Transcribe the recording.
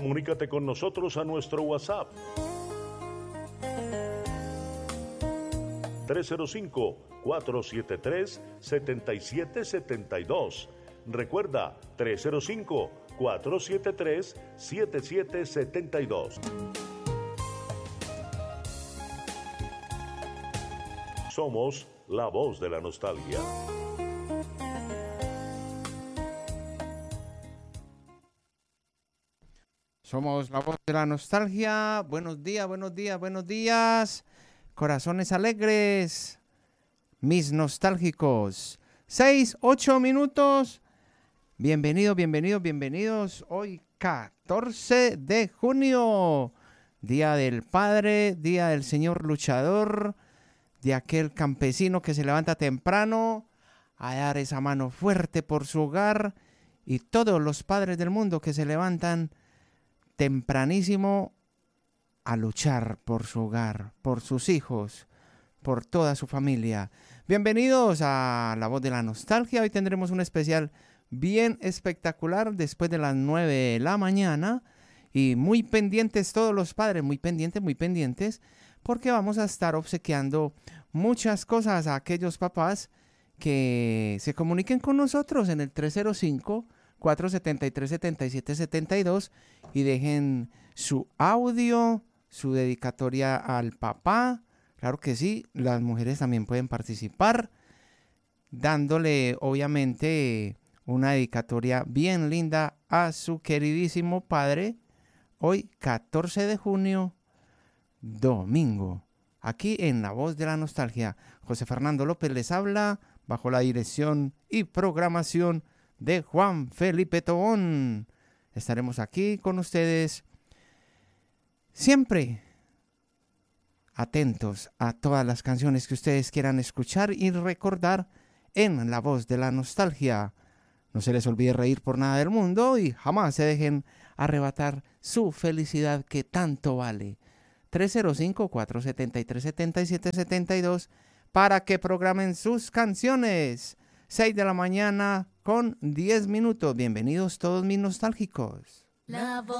Comunícate con nosotros a nuestro WhatsApp 305-473-7772. Recuerda, 305-473-7772. Somos la voz de la nostalgia. Somos la voz de la nostalgia. Buenos días, buenos días, buenos días. Corazones alegres, mis nostálgicos. 6-8 minutos. Bienvenidos, bienvenidos, bienvenidos. Hoy 14 de junio. Día del Padre, Día del Señor Luchador, de aquel campesino que se levanta temprano a dar esa mano fuerte por su hogar, y todos los padres del mundo que se levantan tempranísimo a luchar por su hogar, por sus hijos, por toda su familia. Bienvenidos a La Voz de la Nostalgia. Hoy tendremos un especial bien espectacular después de las 9 de la mañana, y muy pendientes todos los padres, muy pendientes, porque vamos a estar obsequiando muchas cosas a aquellos papás que se comuniquen con nosotros en el 305-473-7772 y dejen su audio, su dedicatoria al papá. Claro que sí, las mujeres también pueden participar, dándole obviamente una dedicatoria bien linda a su queridísimo padre. Hoy 14 de junio, domingo, aquí en La Voz de la Nostalgia. José Fernando López les habla, bajo la dirección y programación de Juan Felipe Tobón. Estaremos aquí con ustedes siempre atentos a todas las canciones que ustedes quieran escuchar y recordar en La Voz de la Nostalgia. No se les olvide reír por nada del mundo y jamás se dejen arrebatar su felicidad, que tanto vale. 305-473-7772 para que programen sus canciones. 6 de la mañana con 10 minutos. Bienvenidos todos mis nostálgicos. La voz